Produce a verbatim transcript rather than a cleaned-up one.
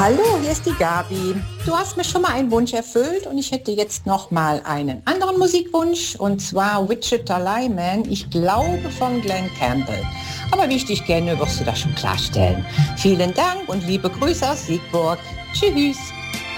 Hallo, hier ist die Gabi. Du hast mir schon mal einen Wunsch erfüllt und ich hätte jetzt noch mal einen anderen Musikwunsch, und zwar Wichita Lineman, ich glaube von Glenn Campbell. Aber wie ich dich kenne, wirst du das schon klarstellen. Vielen Dank und liebe Grüße aus Siegburg. Tschüss.